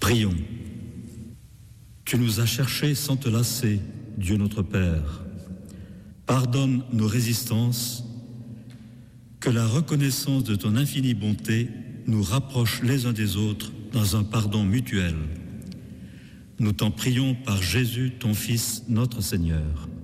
Prions. Tu nous as cherchés sans te lasser, Dieu notre Père. Pardonne nos résistances, que la reconnaissance de ton infinie bonté nous rapproche les uns des autres dans un pardon mutuel. Nous t'en prions par Jésus, ton Fils, notre Seigneur.